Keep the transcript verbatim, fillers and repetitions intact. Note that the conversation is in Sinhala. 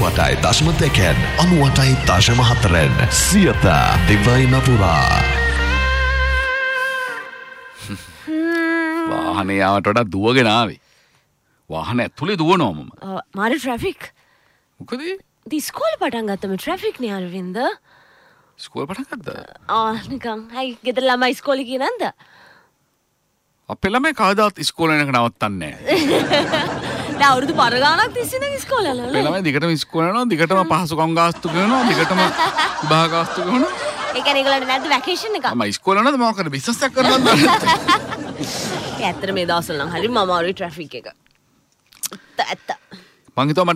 අනූඅටයි දශම දෙකෙන් අනූඅටයි දශම හතරෙන් සියත දිවයින පුරා. වාහනේ ආවට වඩා දුවගෙන ආවේ. වාහන ඇතුලේ දුවනවා මම. මාර ට්‍රැෆික්. මොකද? දී ඉස්කෝලේ පටන් ගත්තම ට්‍රැෆික් නේ අරවින්ද. ඉස්කෝලේ පටන් ගත්තා? ආ නිකන් හයි ගෙදර ළමයි ඉස්කෝලේ ගියේ නැන්ද? අපේ ළමයි කවදාවත් ඉස්කෝලේ යනක නවත්තන්නේ නැහැ. දැන් අවුරුදු පර ගාණක් තිස්සේ නම් ඉස්කෝලේ යනවා. අපේ ළමයි දිගටම ඉස්කෝලේ යනවා, දිගටම පහසුකම් ගාස්තු කරනවා, දිගටම විභාග ගාස්තු කරනවා. ඒ කියන්නේ ඒගොල්ලන්ට නැද්ද වැකේෂන් එක? මම ඉස්කෝලේ යනවාද මොකක් කරේ බිස්නස් එකක් කරනවද? ඒ ඇත්තට මේ දවස්වල නම් හරි මම ආවේ ට්‍රැෆික් එක. ඇත්ත ඇත්ත. මං හිතුවා